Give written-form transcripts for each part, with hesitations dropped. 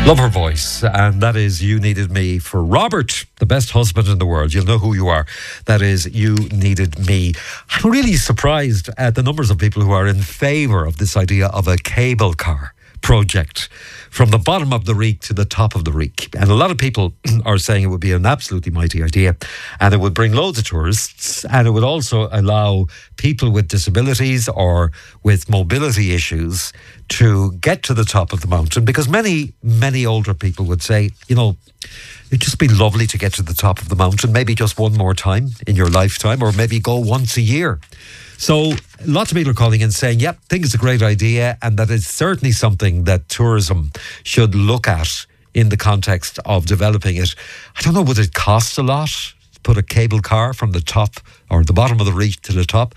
Love her voice, and that is You Needed Me for Robert, the best husband in the world. You'll know who you are. That is You Needed Me. I'm really surprised at the numbers of people who are in favour of this idea of a cable car project from the bottom of the Reek to the top of the Reek. And a lot of people are saying it would be an absolutely mighty idea, and it would bring loads of tourists, and it would also allow people with disabilities or with mobility issues to get to the top of the mountain, because many older people would say, you know, it'd just be lovely to get to the top of the mountain, maybe just one more time in your lifetime, or maybe go once a year. So lots of people are calling in saying, yep, think it's a great idea, and that it's certainly something that tourism should look at in the context of developing it. I don't know, would it cost a lot to put a cable car from the top or the bottom of the Reach to the top?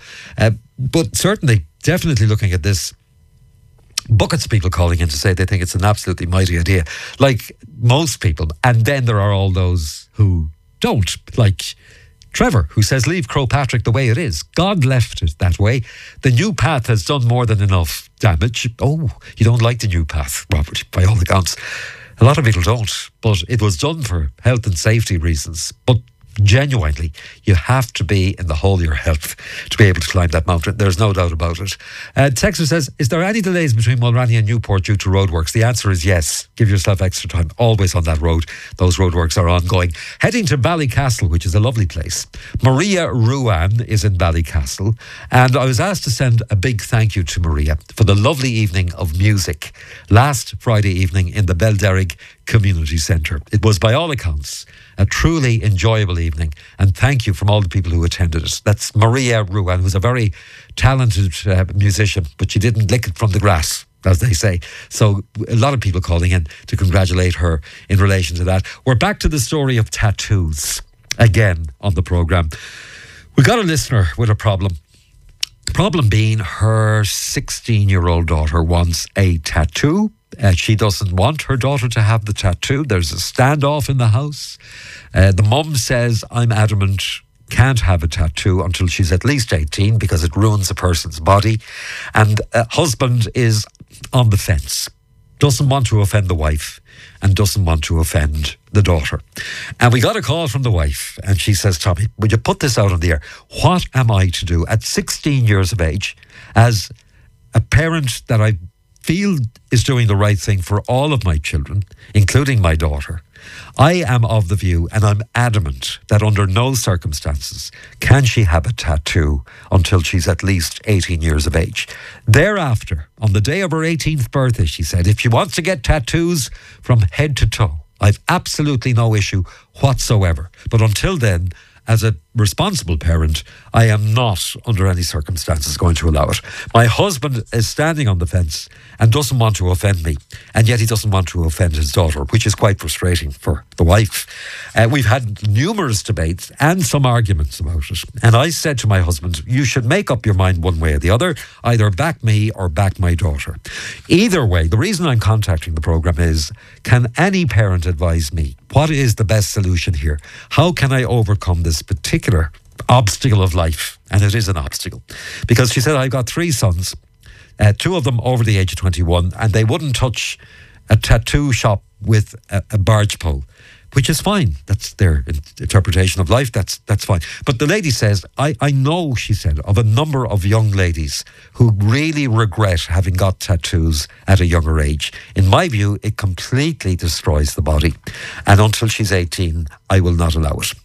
But certainly, definitely looking at this, buckets of people calling in to say they think it's an absolutely mighty idea, like most people. And then there are all those who don't, like Trevor, who says, leave Croagh Patrick the way it is. God left it that way. The new path has done more than enough damage. Oh, you don't like the new path, Robert, by all accounts. A lot of people don't, but it was done for health and safety reasons. But genuinely, you have to be in the whole of your health to be able to climb that mountain. There's no doubt about it. Texter says, is there any delays between Mulranny and Newport due to roadworks? The answer is yes. Give yourself extra time. Always on that road. Those roadworks are ongoing. Heading to Ballycastle, which is a lovely place. Maria Ruan is in Ballycastle, and I was asked to send a big thank you to Maria for the lovely evening of music last Friday evening in the Belderrig Community Centre. It was, by all accounts, a truly enjoyable evening, and thank you from all the people who attended it. That's Maria Ruan, who's a very talented musician, but she didn't lick it from the grass, as they say. So a lot of people calling in to congratulate her in relation to that. We're back to the story of tattoos again on the programme. We got a listener with a problem. The problem being her 16-year-old daughter wants a tattoo. She doesn't want her daughter to have the tattoo. There's a standoff in the house. The mum says, I'm adamant, can't have a tattoo until she's at least 18 because it ruins a person's body. And husband is on the fence, doesn't want to offend the wife and doesn't want to offend the daughter. And we got a call from the wife, and she says, Tommy, would you put this out on the air? What am I to do at 16 years of age as a parent that I feel is doing the right thing for all of my children, including my daughter? I am of the view, and I'm adamant, that under no circumstances can she have a tattoo until she's at least 18 years of age. Thereafter, on the day of her 18th birthday, she said, if she wants to get tattoos from head to toe, I've absolutely no issue whatsoever. But until then, as a responsible parent, I am not under any circumstances going to allow it. My husband is standing on the fence and doesn't want to offend me, and yet he doesn't want to offend his daughter, which is quite frustrating for the wife. We've had numerous debates and some arguments about it, and I said to my husband, you should make up your mind one way or the other, either back me or back my daughter. Either way, the reason I'm contacting the programme is, can any parent advise me what is the best solution here? How can I overcome this particular obstacle of life? And it is an obstacle, because she said, I've got 3 sons, 2 of them over the age of 21, and they wouldn't touch a tattoo shop with a barge pole, which is fine. That's their interpretation of life. That's fine. But the lady says, I know, she said, of a number of young ladies who really regret having got tattoos at a younger age. In my view, it completely destroys the body. And until she's 18, I will not allow it.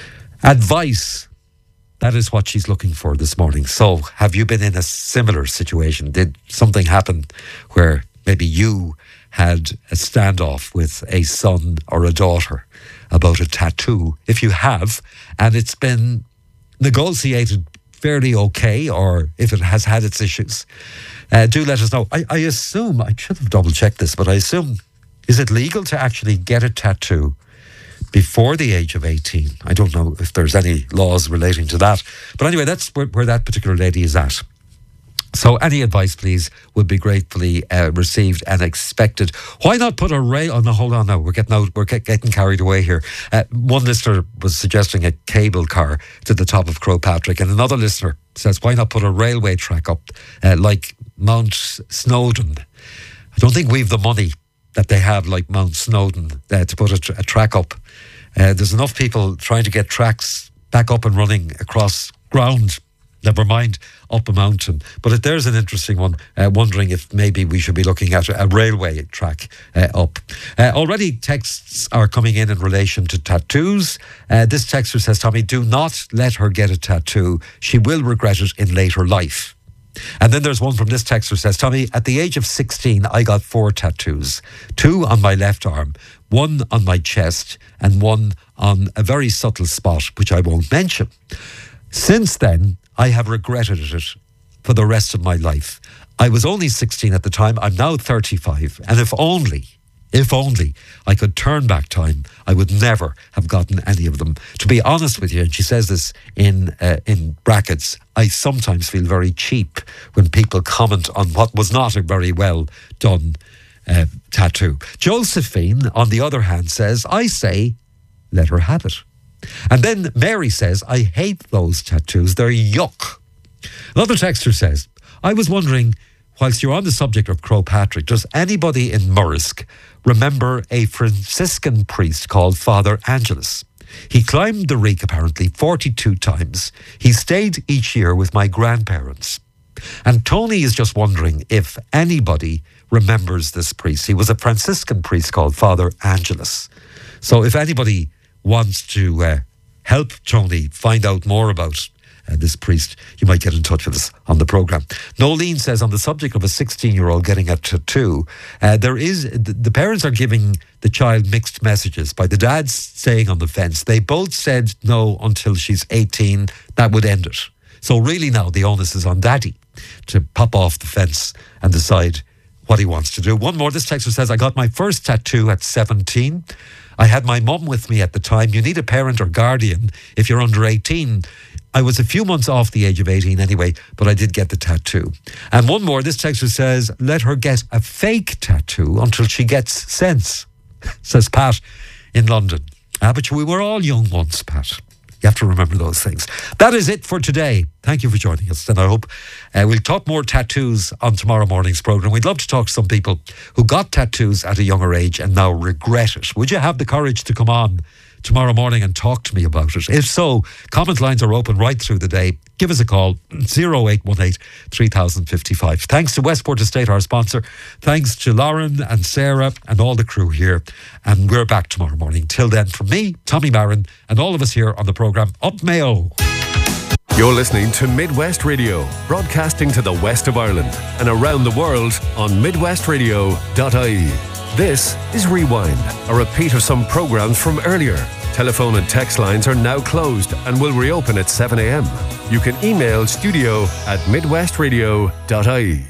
Advice. That is what she's looking for this morning. So, have you been in a similar situation? Did something happen where maybe you had a standoff with a son or a daughter about a tattoo? If you have, and it's been negotiated fairly okay, or if it has had its issues, do let us know. I assume, I should have double checked this, but I assume, is it legal to actually get a tattoo before the age of 18? I don't know if there's any laws relating to that. But anyway, that's where that particular lady is at. So any advice, please, would be gratefully received and expected. Why not put a rail... Oh, no, hold on now. We're getting carried away here. One listener was suggesting a cable car to the top of Croagh Patrick, and another listener says, why not put a railway track up like Mount Snowdon? I don't think we've the money that they have, like Mount Snowdon, to put a track up. There's enough people trying to get tracks back up and running across ground, never mind up a mountain. But there's an interesting one, wondering if maybe we should be looking at a railway track up. Already texts are coming in relation to tattoos. This texter says, Tommy, do not let her get a tattoo. She will regret it in later life. And then there's one from this texter says, Tommy, at the age of 16, I got 4 tattoos. 2 on my left arm, 1 on my chest, and 1 on a very subtle spot, which I won't mention. Since then, I have regretted it for the rest of my life. I was only 16 at the time. I'm now 35. And if only I could turn back time, I would never have gotten any of them. To be honest with you, and she says this in brackets, I sometimes feel very cheap when people comment on what was not a very well done tattoo. Josephine, on the other hand, says, I say, let her have it. And then Mary says, I hate those tattoos. They're yuck. Another texter says, I was wondering, whilst you're on the subject of Croagh Patrick, does anybody in Murrisk remember a Franciscan priest called Father Angelus? He climbed the Reek apparently 42 times. He stayed each year with my grandparents. And Tony is just wondering if anybody remembers this priest. He was a Franciscan priest called Father Angelus. So if anybody wants to help Tony find out more about this priest, you might get in touch with us on the programme. Nolene says, on the subject of a 16-year-old getting a tattoo, the parents are giving the child mixed messages. By the dad staying on the fence, they both said no until she's 18. That would end it. So really now the onus is on daddy to pop off the fence and decide what he wants to do. One more. This texter says, I got my first tattoo at 17. I had my mum with me at the time. You need a parent or guardian if you're under 18. I was a few months off the age of 18 anyway, but I did get the tattoo. And one more. This texter says, let her get a fake tattoo until she gets sense, says Pat in London. But we were all young once, Pat. You have to remember those things. That is it for today. Thank you for joining us. And I hope we'll talk more tattoos on tomorrow morning's programme. We'd love to talk to some people who got tattoos at a younger age and now regret it. Would you have the courage to come on tomorrow morning and talk to me about it? If so, comment lines are open right through the day. Give us a call, 0818 3055. Thanks to Westport Estate, our sponsor. Thanks to Lauren and Sarah and all the crew here. And we're back tomorrow morning. Till then, from me, Tommy Marin, and all of us here on the programme, Up Mayo. You're listening to Midwest Radio, broadcasting to the west of Ireland and around the world on midwestradio.ie. This is Rewind, a repeat of some programmes from earlier. Telephone and text lines are now closed and will reopen at 7 a.m. You can email studio@midwestradio.ie.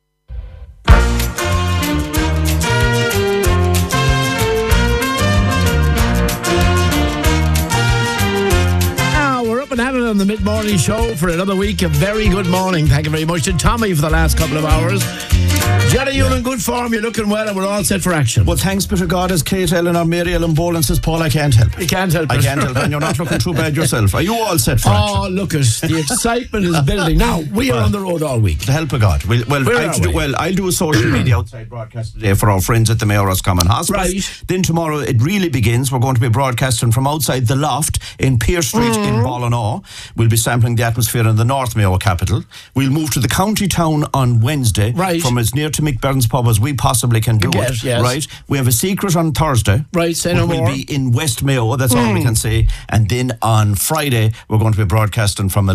We're up and at it on the mid-morning show for another week. A very good morning. Thank you very much to Tommy for the last couple of hours. Jenny, you're in good form, you're looking well, and we're all set for action. Well, thanks be to God, as Kate, Eleanor, Mary Ellen Boland says, Paul, I can't help. You can't help it. I can't help it, and you're not looking too bad yourself. Are you all set for action? Oh, look at the excitement is building. Now, we are on the road all week. The help of God. I'll do a social media outside broadcast today for our friends at the Mayo Roscommon Hospice. Right. Then tomorrow it really begins. We're going to be broadcasting from outside the Loft in Pierce Street in Ballinaw. We'll be sampling the atmosphere in the North Mayo capital. We'll move to the county town on Wednesday, from as near to McBurn's pub as we possibly can do it. Yes. Right. We have a secret on Thursday. Right, say no more. We'll be in West Mayo, that's all we can say. And then on Friday, we're going to be broadcasting from